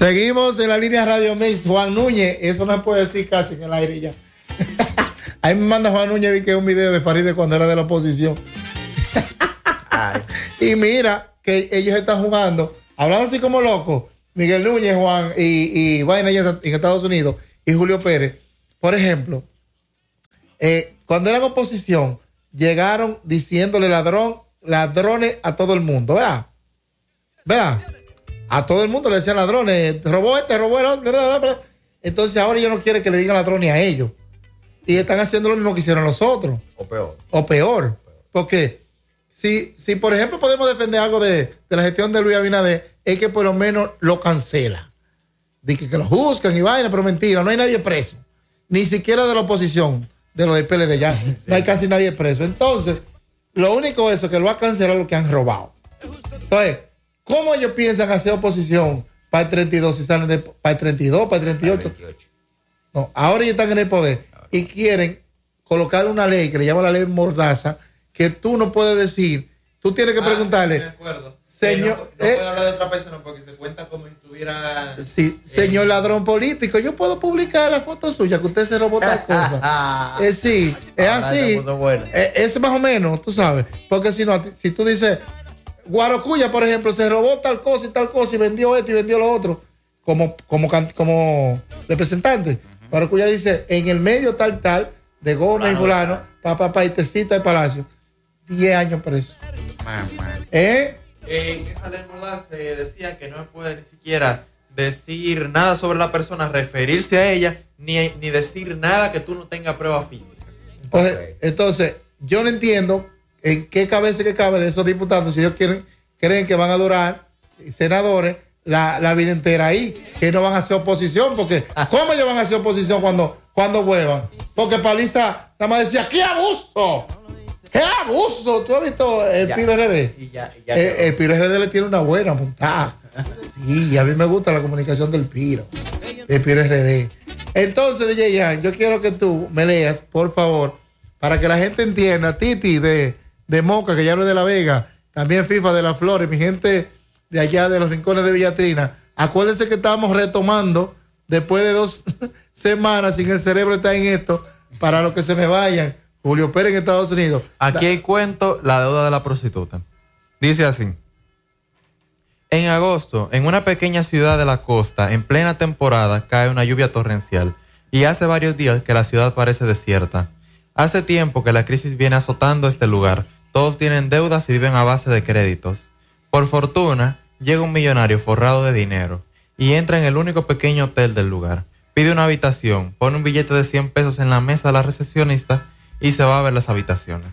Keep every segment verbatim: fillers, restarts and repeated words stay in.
Seguimos en la línea Radio Mix. Juan Núñez, eso no se puede decir casi en el aire ya. Ahí me manda Juan Núñez que es un video de Farideh cuando era de la oposición. Y mira que ellos están jugando, hablando así como locos, Miguel Núñez, Juan y, y vaina allá en Estados Unidos y Julio Pérez. Por ejemplo, eh, cuando eran oposición, llegaron diciéndole ladrón, ladrones a todo el mundo. Vea, vea, a todo el mundo le decían ladrones, robó este, robó el otro. Bla, bla, bla. Entonces ahora ellos no quieren que le digan ladrones a ellos. Y están haciendo lo mismo que hicieron los otros. O peor. O peor. Porque si, si por ejemplo, podemos defender algo de, de la gestión de Luis Abinader, es que por lo menos lo cancela. De que, que lo juzgan y vaina, pero mentira, no hay nadie preso. Ni siquiera de la oposición, de los del P L D ya. Sí. No hay casi nadie preso. Entonces, lo único es eso, que lo ha cancelado lo que han robado. Entonces, ¿cómo ellos piensan hacer oposición para el treinta y dos si salen de, para el treinta y dos, para el treinta y ocho? No, ahora ellos están en el poder y quieren colocar una ley que le llaman la ley Mordaza, que tú no puedes decir, tú tienes que ah, preguntarle, sí, señor, no, no eh, puede hablar de otra persona porque se cuenta como si estuviera. Sí, eh, señor ladrón político, yo puedo publicar la foto suya que usted se robó tal cosa. eh, sí, es así. Eh, es más o menos, tú sabes, porque si no, si tú dices Guarocuya, por ejemplo, se robó tal cosa y tal cosa y vendió esto y vendió lo otro, como, como, como representante. Guarocuya dice, en el medio tal, tal, de Gómez y fulano, papá, pa, y te cita el palacio. diez años preso. Man, man. ¿Eh? En esa ley Mordaza se decía que no se puede ni siquiera decir nada sobre la persona, referirse a ella, ni, ni decir nada que tú no tengas prueba física. Entonces, okay. entonces, yo no entiendo en qué cabeza que cabe de esos diputados si ellos quieren, creen que van a durar senadores la, la vida entera ahí, que no van a hacer oposición, porque ¿cómo ellos van a hacer oposición cuando, cuando huevan? Porque Paliza nada más decía, ¡qué abuso! ¡Qué abuso! ¿Tú has visto el ya, Piro R D? Y ya, y ya el, el Piro R D le tiene una buena montada. Sí, a mí me gusta la comunicación del Piro. El Piro R D. Entonces, D J Yan, yo quiero que tú me leas, por favor, para que la gente entienda. Titi de, de Moca, que ya no es de La Vega. También FIFA de Las Flores. Mi gente de allá de los rincones de Villatrina. Acuérdense que estamos retomando después de dos semanas sin el cerebro está en esto. Para los que se me vayan. Julio Pérez en Estados Unidos. Aquí hay cuento la deuda de la prostituta. Dice así. En agosto, en una pequeña ciudad de la costa, en plena temporada, cae una lluvia torrencial. Y hace varios días que la ciudad parece desierta. Hace tiempo que la crisis viene azotando este lugar. Todos tienen deudas y viven a base de créditos. Por fortuna, llega un millonario forrado de dinero y entra en el único pequeño hotel del lugar. Pide una habitación, pone un billete de cien pesos en la mesa de la recepcionista y se va a ver las habitaciones.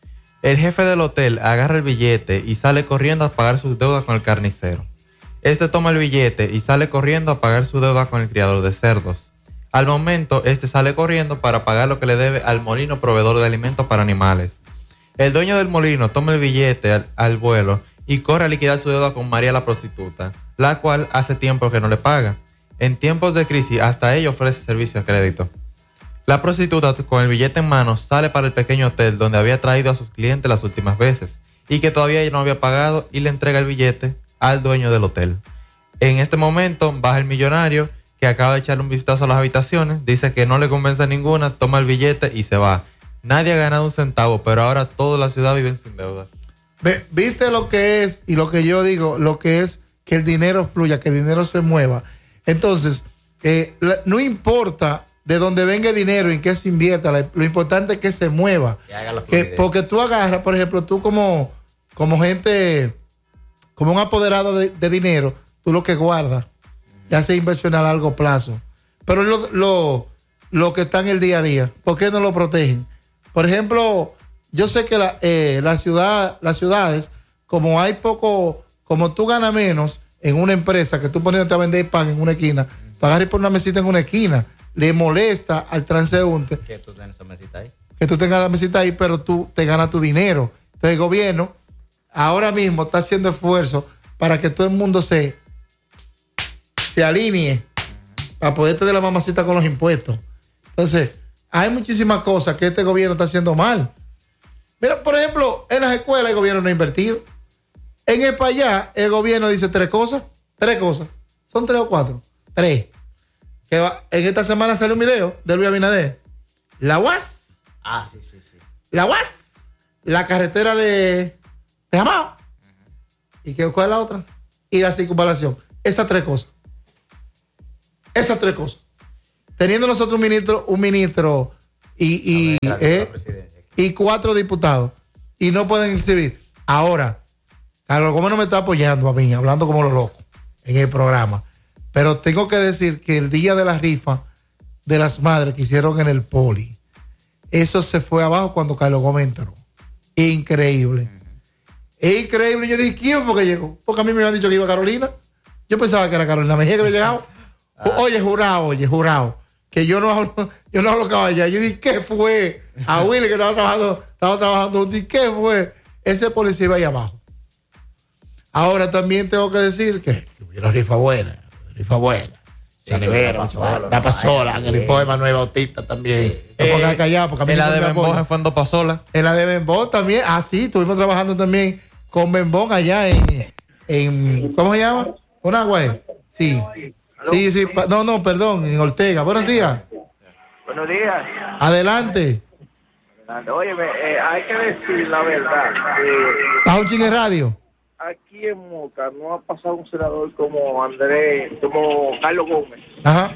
El jefe del hotel agarra el billete y sale corriendo a pagar sus deudas con el carnicero. Este toma el billete y sale corriendo a pagar su deuda con el criador de cerdos. Al momento, este sale corriendo para pagar lo que le debe al molino proveedor de alimentos para animales. El dueño del molino toma el billete al, al vuelo y corre a liquidar su deuda con María la prostituta, la cual hace tiempo que no le paga. En tiempos de crisis, hasta ella ofrece servicio a crédito. La prostituta, con el billete en mano, sale para el pequeño hotel donde había traído a sus clientes las últimas veces y que todavía no había pagado, y le entrega el billete al dueño del hotel. En este momento baja el millonario, que acaba de echarle un vistazo a las habitaciones, dice que no le convence ninguna, toma el billete y se va. Nadie ha ganado un centavo, pero ahora toda la ciudad vive sin deuda. ¿Viste lo que es? Y lo que yo digo, lo que es que el dinero fluya, que el dinero se mueva. Entonces, eh, la, no importa de dónde venga el dinero y en qué se invierta, la, lo importante es que se mueva. Que, porque tú agarras, por ejemplo, tú como, como gente, como un apoderado de, de dinero, tú lo que guardas, ya sea inversión a largo plazo. Pero lo, lo, lo que está en el día a día, ¿por qué no lo protegen? Por ejemplo, yo sé que la, eh, la ciudad, las ciudades, como hay poco, como tú ganas menos en una empresa que tú poniéndote a vender pan en una esquina, tú agarras por una mesita en una esquina, le molesta al transeúnte que tú tengas esa mesita ahí. Que tú tengas la mesita ahí, pero tú te ganas tu dinero. Entonces el gobierno ahora mismo está haciendo esfuerzo para que todo el mundo se, se alinee uh-huh. para poder tener la mamacita con los impuestos. Entonces, hay muchísimas cosas que este gobierno está haciendo mal. Mira, por ejemplo, en las escuelas el gobierno no ha invertido. En el para allá, el gobierno dice tres cosas, tres cosas. Son tres o cuatro. Tres. Que va, en esta semana sale un video de Luis Abinader. La U A S. Ah, sí, sí, sí. La U A S. La carretera de, de Jamao. Uh-huh. ¿Y qué, cuál es la otra? Y la circunvalación. Esas tres cosas. Esas tres cosas. Teniendo nosotros un ministro, un ministro y, y, no, eh, y cuatro diputados. Y no pueden exhibir. Ahora, Carlos Gómez no me está apoyando a mí, hablando como los locos en el programa. Pero tengo que decir que el día de la rifa de las madres que hicieron en el Poli, eso se fue abajo cuando Carlos Gómez entró. Increíble. Uh-huh. Increíble. Yo dije, ¿quién fue que llegó? Porque a mí me habían dicho que iba Carolina. Yo pensaba que era Carolina Mejía que había llegado. Ah. Oye, jurado, oye, jurado. Que yo no hablo, yo no hablo caballero. Yo dije, ¿qué fue? A Willy que estaba trabajando, estaba trabajando. Dije, ¿qué fue? Ese policía iba ahí abajo. Ahora también tengo que decir que, que hubiera rifa buena, rifa buena. Chanivero, la pasola, en el hijo de Manuel Bautista también. Sí. No pongas callado, porque a mí en no la de Bembón fue en dos pasolas. En la de Bembón también, ah, sí, estuvimos trabajando también con Bembón allá en, en ¿cómo se llama? Conagua. Sí. Sí, sí, no, no, perdón, en Ortega. Buenos días. Buenos días. Adelante. Oye, eh, hay que decir la verdad. Eh, ¿Bajo un chingue radio? Aquí en Moca no ha pasado un senador como Andrés, como Carlos Gómez. Ajá.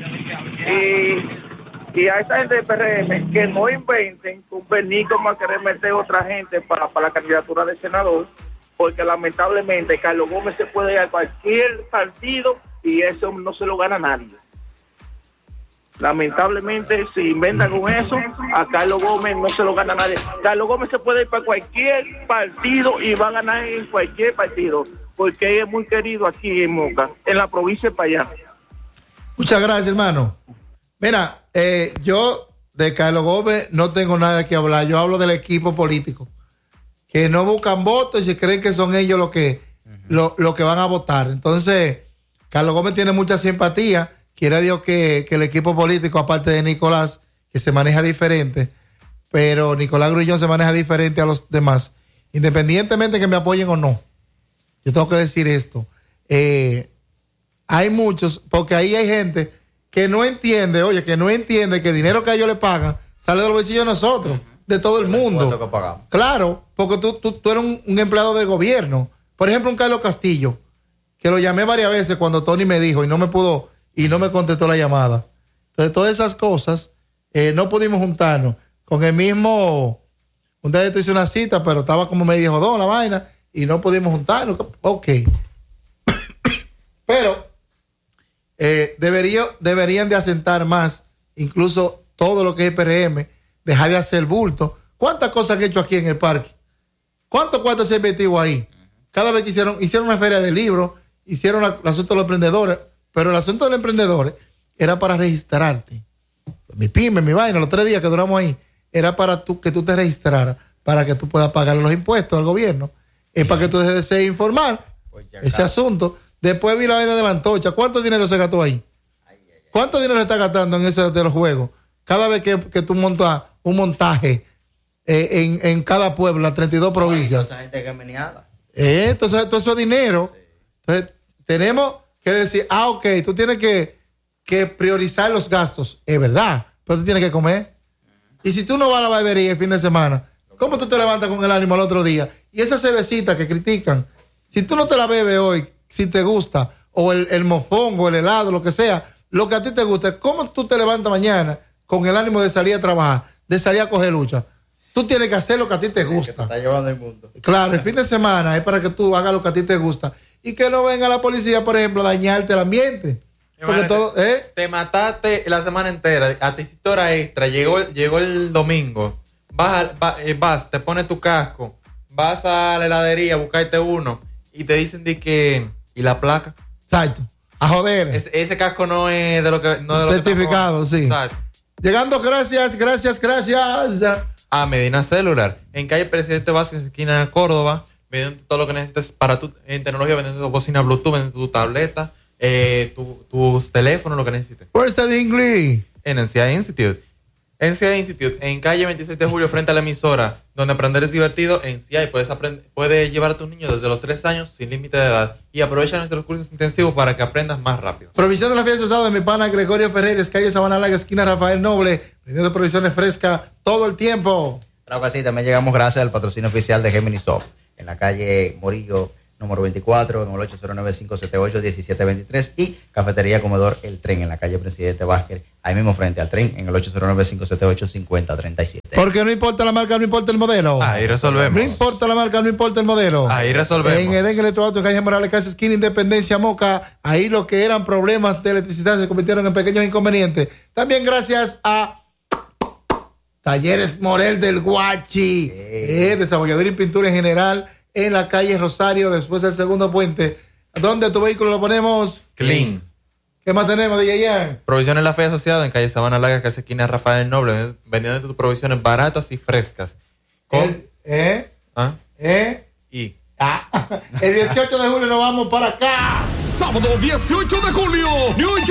Y, y a esa gente del P R M que no inventen con venir como a querer meter otra gente para, para la candidatura de senador, porque lamentablemente Carlos Gómez se puede ir a cualquier partido y eso no se lo gana nadie. Lamentablemente, si inventan con eso, a Carlos Gómez no se lo gana nadie. Carlos Gómez se puede ir para cualquier partido y va a ganar en cualquier partido, porque es muy querido aquí en Moca, en la provincia de Payá. Muchas gracias, hermano. Mira, eh, yo de Carlos Gómez no tengo nada que hablar. Yo hablo del equipo político, que no buscan votos y se creen que son ellos los que, uh-huh. lo, lo que van a votar. Entonces, Carlos Gómez tiene mucha simpatía. Quiera Dios que, que el equipo político, aparte de Nicolás, que se maneja diferente, pero Nicolás Grullón se maneja diferente a los demás, independientemente que me apoyen o no. Yo tengo que decir esto. Eh, hay muchos, porque ahí hay gente que no entiende, oye, que no entiende que el dinero que a ellos le pagan sale de los bolsillos de nosotros, de todo el mundo. Claro, porque tú, tú, tú eres un, un empleado del gobierno. Por ejemplo, un Carlos Castillo, que lo llamé varias veces cuando Tony me dijo y no me pudo... y no me contestó la llamada. Entonces, todas esas cosas, eh, no pudimos juntarnos. Con el mismo, un día yo hice una cita, pero estaba como medio jodón la vaina, y no pudimos juntarnos. Ok. Pero, eh, debería, deberían de asentar más, incluso todo lo que es P R M, dejar de hacer bulto. ¿Cuántas cosas han hecho aquí en el parque? ¿Cuántos cuartos se han metido ahí? Cada vez que hicieron, hicieron una feria de libros, hicieron la, el asunto de los emprendedores. Pero el asunto de los emprendedores era para registrarte. Mi pyme, mi vaina, los tres días que duramos ahí, era para tú, que tú te registraras, para que tú puedas pagar los impuestos al gobierno. Es para que tú dejes de ser informal. Pues ese claro. Asunto. Después vi la vaina de la antorcha. ¿Cuánto dinero se gastó ahí? Ay, ay, ay. ¿Cuánto dinero se está gastando en eso de los juegos? Cada vez que, que tú montas un montaje eh, en, en cada pueblo, las treinta y dos provincias. Esa gente que es meneada. Eh, entonces, todo eso es dinero. Sí. Entonces, tenemos... que decir, ah, ok, tú tienes que, que priorizar los gastos, es verdad, pero tú tienes que comer. Y si tú no vas a la barbería el fin de semana, ¿cómo tú te levantas con el ánimo al otro día? Y esa cervecita que critican, si tú no te la bebes hoy, si te gusta, o el, el mofongo, el helado, lo que sea, lo que a ti te gusta, ¿cómo tú te levantas mañana con el ánimo de salir a trabajar, de salir a coger lucha? Tú tienes que hacer lo que a ti te gusta. Que te está llevando el mundo. Claro, el fin de semana es para que tú hagas lo que a ti te gusta. Y que no venga la policía, por ejemplo, a dañarte el ambiente. Porque todo, ¿eh? Te mataste la semana entera, a ti hiciste hora extra, llegó, llegó el domingo, vas, vas, vas, te pones tu casco, vas a la heladería a buscarte uno y te dicen de que, ¿y la placa? Exacto, a joder. Es, ese casco no es de lo que... No es de certificado, lo que sí. Exacto. Llegando, gracias, gracias, gracias. A Medina Celular, en calle Presidente Vázquez, esquina Córdoba. Vendiendo todo lo que necesites para tu en tecnología, vendiendo tu bocina Bluetooth, vendiendo tu tableta, eh, tu, tus teléfonos, lo que necesites. Where's the English? En N C I Institute. N C I Institute, en calle veintiséis de julio, frente a la emisora, donde aprender es divertido. En C I puedes, aprend- puedes llevar a tus niños desde los tres años sin límite de edad y aprovecha nuestros cursos intensivos para que aprendas más rápido. Provisión de la fiesta usada de mi pana Gregorio Ferreres, calle Sabana Larga, esquina Rafael Noble, vendiendo provisiones frescas todo el tiempo. Claro que sí, también llegamos gracias al patrocinio oficial de Gemini Soft, en la calle Morillo, número veinticuatro, en el ocho cero nueve, cinco siete ocho, uno siete dos tres, y Cafetería Comedor El Tren, en la calle Presidente Vázquez, ahí mismo frente al tren, en el ocho cero nueve, cinco siete ocho, cinco cero tres siete. Porque no importa la marca, no importa el modelo. Ahí resolvemos. No importa la marca, no importa el modelo. Ahí resolvemos. En Edén Electroauto, en calle Morales, casi esquina Independencia, Moca. Ahí lo que eran problemas de electricidad se convirtieron en pequeños inconvenientes. También gracias a Talleres Morel del Guachi, eh, desarrollador y pintura en general, en la calle Rosario, después del segundo puente. ¿Dónde tu vehículo lo ponemos? Clean. ¿Qué más tenemos, D J Ian? Provisiones La Fe Asociado, en calle Sabana Larga, casi esquina Rafael Noble, vendiendo tus provisiones baratas y frescas. Con, El- ¿Eh? ¿ah? ¿Eh? Y Ah, el dieciocho de julio nos vamos para acá. Sábado dieciocho de julio, New